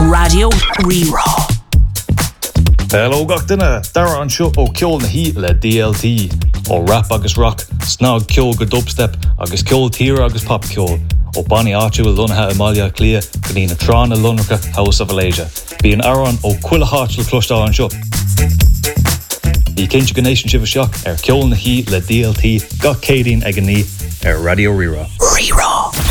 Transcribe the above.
Radio Rerá. Hello gachtainna, dara an seo ó ceol na hí le DLT, ó rap agus rock, snog ceol go dubstep, agus ceol tír agus pop ceol, ó Bonnie áitiú lunathe Amalia Clia, go dtí na tránna lunracha House of Alasia. Bí an aran ó cuila hátil clostá an seo. Ní cinnte gnéisian sibh seach ceol na hí le DLT, gach cédín ag an ní Radio Rerá. Rerá.